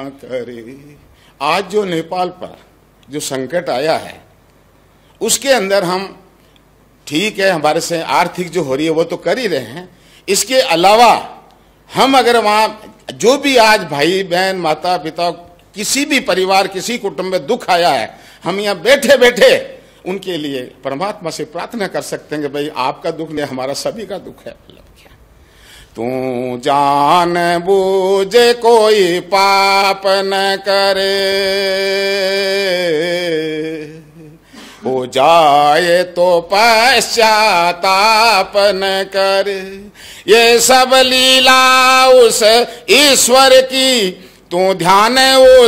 करे। आज जो नेपाल पर जो संकट आया है उसके अंदर हम ठीक है, हमारे से आर्थिक जो हो रही है वो तो कर ही रहे हैं, इसके अलावा हम अगर वहाँ जो भी आज भाई बहन माता पिता किसी भी परिवार किसी कुटुंब में दुख आया है, हम यहाँ बैठे बैठे उनके लिए परमात्मा से प्रार्थना कर सकते हैं कि भाई आपका दुख नहीं, हमारा सभी का दुख है। तू जान बूझ कोई पाप न करे, हो जाए तो पश्चाताप न करे। ये सब लीला उस ईश्वर की, तू ध्यान वो